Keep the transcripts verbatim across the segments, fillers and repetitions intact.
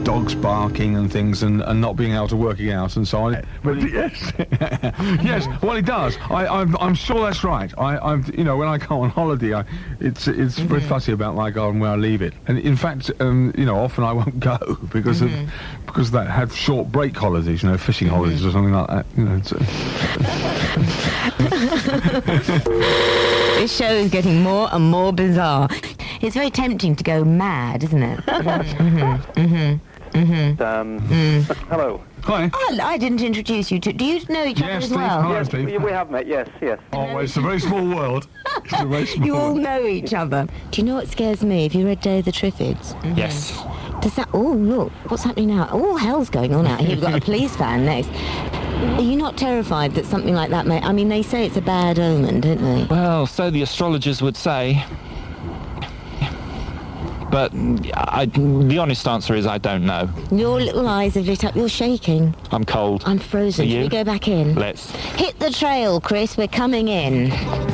dogs barking and things and, and not being able to work it out and so on. But yes, yes, well, it does. I, I'm, I'm sure that's right. I, I'm, you know, when I go on holiday, I, it's it's mm-hmm. very fussy about my garden where I leave it. And in fact, um, you know, often I won't go because mm-hmm. of because that have short break holidays, you know, fishing mm-hmm. holidays or something like that. You know. It's, this show is getting more and more bizarre. It's very tempting to go mad, isn't it? mm-hmm. Mm-hmm. Mm-hmm. Um, mm. Hello. Hi. Oh, I didn't introduce you to... Do you know each yes, other as Steve. well? Hello, yes, Steve. we, we have met, yes, yes. Oh, well, it's a very small world. It's a very small You all world. know each other. Do you know what scares me? Have you read Day of the Triffids? Mm-hmm. Yes. Does that... Oh, look. What's happening now? All hell's going on out here. We've got a police van next. Are you not terrified that something like that may... I mean, they say it's a bad omen, don't they? Well, so the astrologers would say. But I, the honest answer is I don't know. Your little eyes have lit up. You're shaking. I'm cold. I'm frozen. Are you? Should we go back in? Let's. Hit the trail, Chris. We're coming in.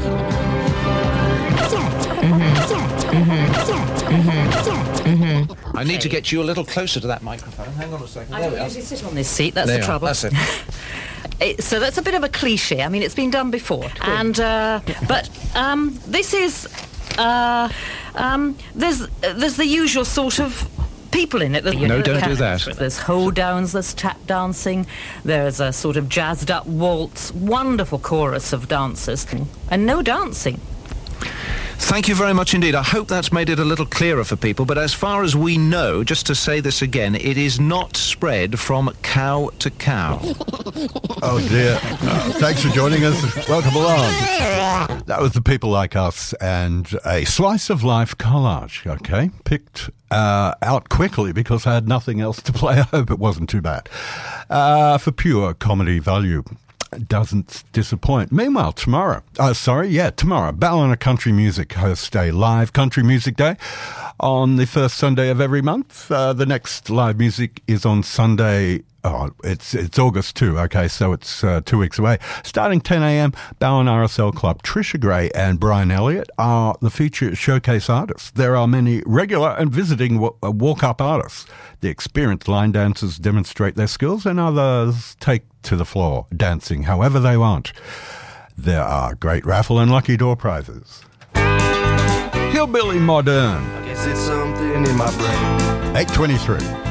I need to get you a little closer to that microphone. Hang on a second. I There don't we are. usually sit on this seat, that's There the you are. trouble. That's it. It- so that's a bit of a cliche. I mean, it's been done before. And, uh, but um, this is, uh, um, there's, there's the usual sort of people in it. That, No, don't do that. There's hold-downs, there's tap dancing, there's a sort of jazzed-up waltz, wonderful chorus of dancers, and no dancing. Thank you very much indeed. I hope that's made it a little clearer for people, but as far as we know, just to say this again, it is not spread from cow to cow. Oh dear. Uh, thanks for joining us. Welcome along. That was The People Like Us and a slice of life collage, okay? Picked uh, out quickly because I had nothing else to play. I hope it wasn't too bad. Uh, for pure comedy value. Doesn't disappoint. Meanwhile, tomorrow, uh, sorry, yeah, tomorrow, Ballina Country Music hosts a live country music day on the first Sunday of every month. Uh, the next live music is on Sunday. Oh, it's it's August second, okay, so it's uh, two weeks away. Starting ten a.m, Ballina R S L Club. Trisha Gray and Brian Elliott are the featured showcase artists. There are many regular and visiting w- walk-up artists. The experienced line dancers demonstrate their skills and others take to the floor, dancing however they want. There are great raffle and lucky door prizes. Hillbilly Modern. I guess it's something in my brain. eight twenty-three.